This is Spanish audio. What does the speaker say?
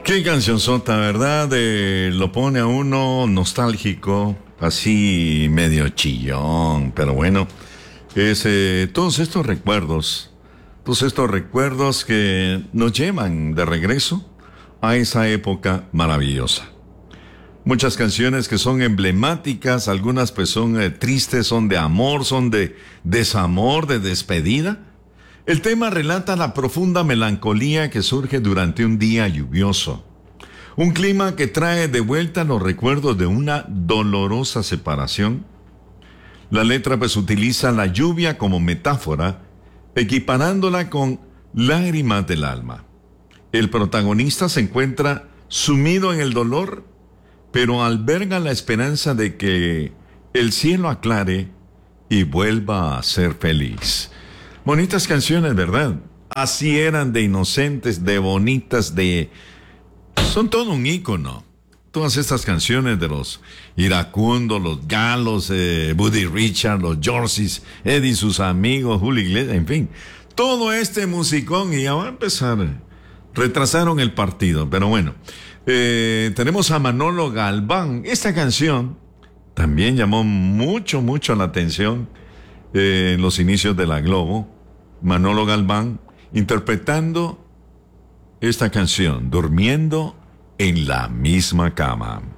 Qué cancionzota, ¿verdad? Lo pone a uno nostálgico, así medio chillón, pero bueno, es todos estos recuerdos que nos llevan de regreso a esa época maravillosa. Muchas canciones que son emblemáticas, algunas pues son tristes, son de amor, son de desamor, de despedida. El tema relata la profunda melancolía que surge durante un día lluvioso. Un clima que trae de vuelta los recuerdos de una dolorosa separación. La letra pues utiliza la lluvia como metáfora, equiparándola con lágrimas del alma. El protagonista se encuentra sumido en el dolor, pero alberga la esperanza de que el cielo aclare y vuelva a ser feliz. Bonitas canciones, ¿verdad? Así eran de inocentes, de bonitas, son todo un ícono. Todas estas canciones de los iracundos, los galos, Buddy Richard, los Jorsis, Eddie y sus amigos, Julio Iglesias, en fin. Todo este musicón y ya va a empezar. Retrasaron el partido, pero bueno. Tenemos a Manolo Galván. Esta canción también llamó mucho la atención en los inicios de la Globo. Manolo Galván interpretando esta canción, Durmiendo en la misma cama.